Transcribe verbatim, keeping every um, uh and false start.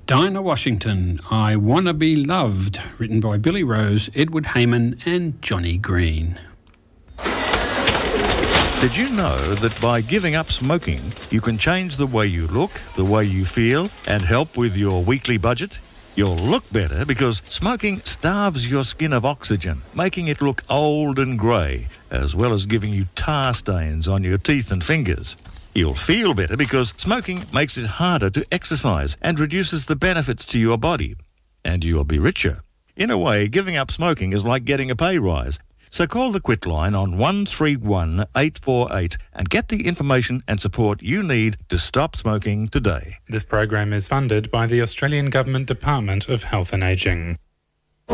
Dinah Washington, I Wanna Be Loved, written by Billy Rose, Edward Heyman and Johnny Green. Did you know that by giving up smoking, you can change the way you look, the way you feel, and help with your weekly budget? You'll look better because smoking starves your skin of oxygen, making it look old and grey, as well as giving you tar stains on your teeth and fingers. You'll feel better because smoking makes it harder to exercise and reduces the benefits to your body. And you'll be richer. In a way, giving up smoking is like getting a pay rise. So call the Quit line on one three one eight four eight and get the information and support you need to stop smoking today. This program is funded by the Australian Government Department of Health and Ageing.